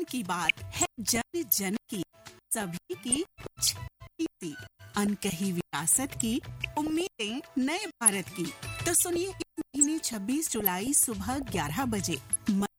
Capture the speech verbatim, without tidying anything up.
मन की बात है जन जन की, सभी की कुछ प्रीति, अनकही विरासत की, उम्मीदें नए भारत की। तो सुनिए इस महीने छब्बीस जुलाई सुबह ग्यारह बजे